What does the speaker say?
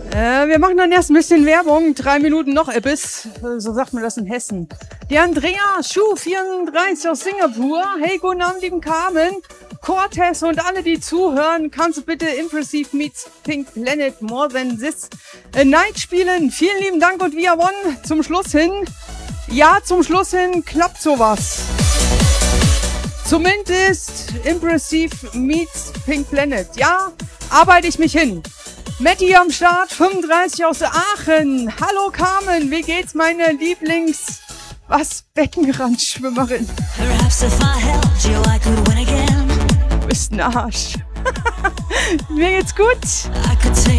Wir machen dann erst ein bisschen Werbung. 3 Minuten noch bis. So sagt man das in Hessen. Die Andrea Schuh 34 aus Singapur. Hey, guten Abend, lieben Carmen. Cortez und alle, die zuhören, kannst du bitte Impressive Meets Pink Planet More Than This Night spielen. Vielen lieben Dank und wir One zum Schluss hin. Ja, zum Schluss hin klappt sowas. Zumindest Impressive Meets Pink Planet. Ja, arbeite ich mich hin. Matti am Start, 35 aus Aachen. Hallo Carmen, wie geht's, meine Beckenrandschwimmerin? Du bist ein Arsch. Mir geht's gut.